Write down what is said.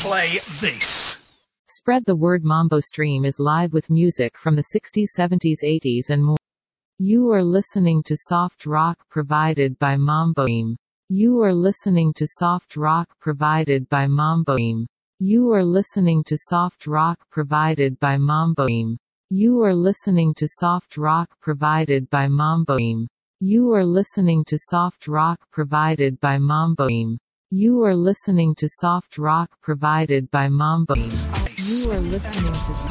play this. Spread the word. Mambo Stream is live with music from the 60s, 70s, 80s and more. You are listening to soft rock provided by Mambo Stream. You are listening to soft rock provided by Mambo Stream. You are listening to soft rock provided by Mambo Stream. You are listening to soft rock provided by Mambo Stream. You are listening to soft rock provided by Mambo Stream. You are listening to soft rock provided by Mambo Stream. You are listening to